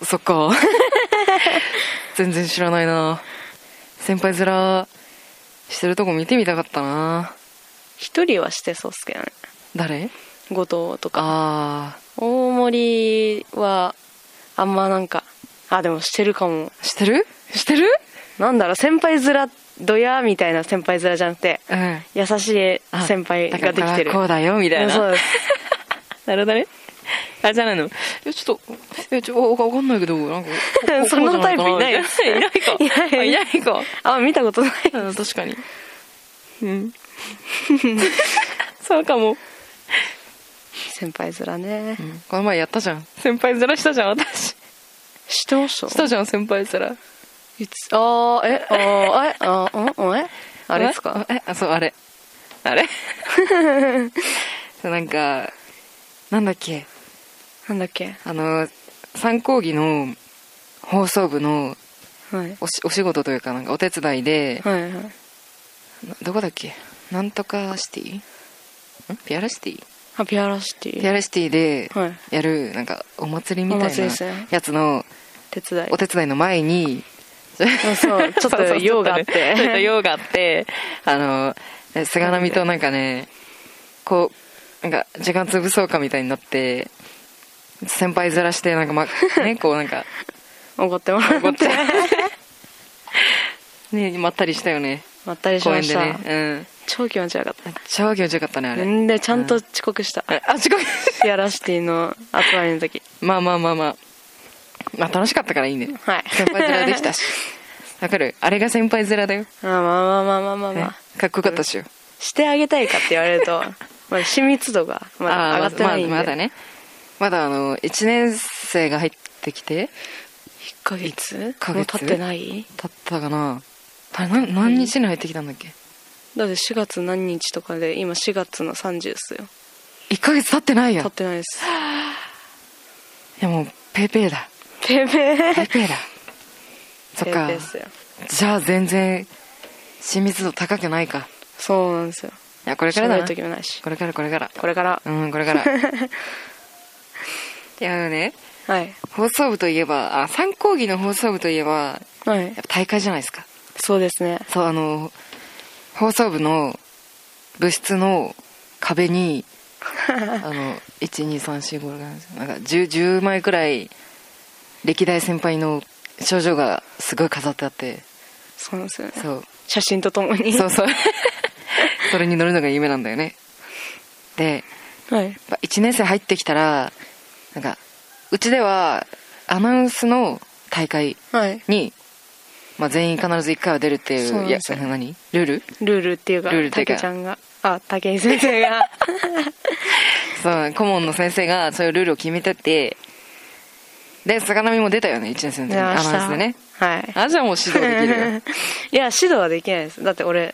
そっか全然知らないな。先輩面してるとこ見てみたかったな。 一人はしてそうっすけどね。 誰？ 後藤とか。 あ大森はあんまなんか、でもしてるかも。 してるなんだろう、先輩面ドヤみたいな先輩面じゃなくて、 うん。 優しい先輩ができてる。 こうだよみたいな。 そうです。 なるほどね。あ、じゃないの。ちょっと、わかんないけど、なんか。 そんなタイプいないよ。 いないか。いないか。 見たことない。 確かに。うん。そうかも。 先輩面ね。 この前やったじゃん。先輩面したじゃん、私。 してました？ したじゃん、先輩面。 あれですか？ そう、あれ。なんか、なんだっけ。参考議の放送部のお仕事というか、なんかお手伝いで、どこだっけ、なんとかシティ？ピアラシティ？ ピアラシティ。 ピアラシティでやる、なんかお祭りみたいなやつのお手伝いの前に、 ちょっと用があって。 用があって、菅波となんかね、こう、なんか時間潰そうかみたいになって、先輩ずらして、なんかね、こうなんか、 怒ってもらって。 ね、まったりしたよね。 まったりしました。 公園でね。 超気持ちよかった。 超気持ちよかったね、あれ。 で、ちゃんと遅刻した。 遅刻ピアラシティの集まりの時。 まあ楽しかったからいいね。 はい。 先輩面できたし。わかる？あれが先輩面だよ。 まあ。 かっこよかったっしょ。 してあげたいかって言われると、親密度がまだ上がってないんで。 まだね。まだ1年生が入ってきて、 1ヶ月もう経ってない？ 経ったかな。何日に入ってきたんだっけ？ だって4月何日とかで、今4月の30っすよ。 1ヶ月経ってないやん。 経ってないです。 いやもうペーペーだ。 ペーだ。そっか。じゃあ全然親密度高くないか。 そうなんですよ。 いやこれからだな。 時もないし。 これから。 これから。 これから。いやね。 はい。 放送部といえば、参考議の放送部といえば、 はい。 やっぱ大会じゃないですか。 そうですね。 そう、放送部の部室の壁に、1、2、3、4、5、6、なんか10枚くらい、歴代先輩の賞状がすごい飾ってあって。 そうなんですよね。 そう。 写真とともに。 そう。それに乗るのが夢なんだよね。で、 はい。 1年生入ってきたら、なんか、うちでは、アナウンスの大会に、全員必ず1回は出るっていう、ルールっていうか、竹ちゃんが、竹井先生が。 そう、顧問の先生がそういうルールを決めてて、で、菅波も出たよね、1年生の時に。アナウンスでね。 はい。 じゃあもう指導できるよ。 いや、指導はできないです。だって俺、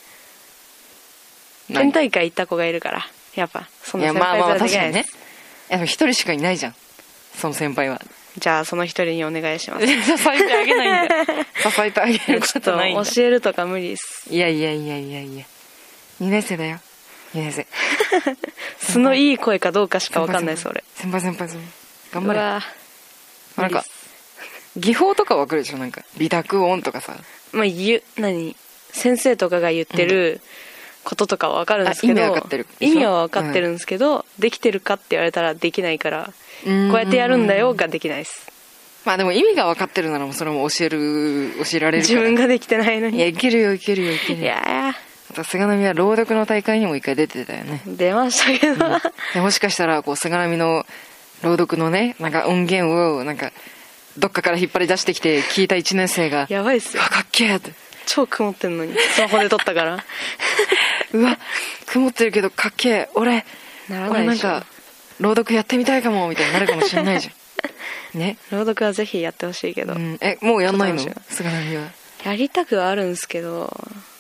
県大会行った子がいるから、やっぱ、その先輩はできないです。 でも一人しかいないじゃん、その先輩は。 じゃあその一人にお願いします。 支えてあげないんだ。支えてあげることないんだ。 ちょっと教えるとか無理です。 いや。2年生だよ。2年生。 素のいい声かどうかしか分かんないです、俺。 先輩。頑張れ。なんか、技法とか分かるでしょ、なんか。微濁音とかさ。 先生とかが言ってることとかは分かるんですけど、 意味は分かってる。 意味は分かってるんですけど、できてるかって言われたらできないから、こうやってやるんだよができないです。 まあでも意味が分かってるならもうそれも教えられるから。 自分ができてないのに。 いや、いけるよ。いやあと菅波は朗読の大会にも一回出てたよね。 出ましたけど、 でもしかしたらこう菅波の朗読のね、なんか音源をなんかどっかから引っ張り出してきて聞いた1年生が、 やばいっすよ。 かっけえって。 超曇ってんのにスマホで撮ったから。 うわ、曇ってるけどかっけえ。俺なんか朗読やってみたいかもみたいになるかもしれないじゃん。ね。 朗読はぜひやってほしいけど。 もうやんないの？菅波は。 やりたくはあるんですけど。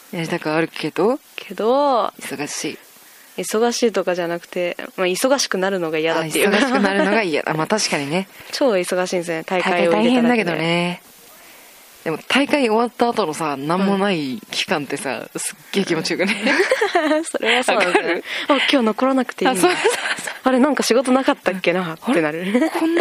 忙しいとかじゃなくて、忙しくなるのが嫌だっていうか。 忙しくなるのが嫌だ。確かにね。 超忙しいんですよね、大会を入れただけで。 大変だけどね。でも大会終わった後のさ、なんもない期間ってさ、すっげえ気持ちよくね。 それはそうなんですよね。今日残らなくていい。あれなんか仕事なかったっけなってなる。こんな